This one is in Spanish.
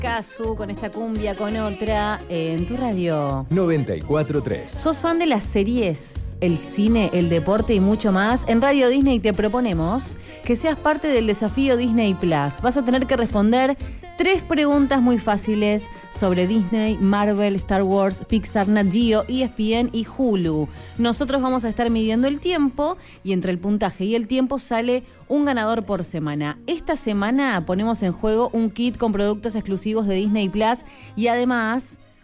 Casu con esta cumbia, con otra, en tu radio 94.3. ¿Sos fan de las series, el cine, el deporte y mucho más? En Radio Disney te proponemos que seas parte del desafío Disney Plus. Vas a tener que responder 3 preguntas muy fáciles sobre Disney, Marvel, Star Wars, Pixar, Nat Geo, ESPN y Hulu. Nosotros vamos a estar midiendo el tiempo y entre el puntaje y el tiempo sale un ganador por semana. Esta semana ponemos en juego un kit con productos exclusivos de Disney Plus y además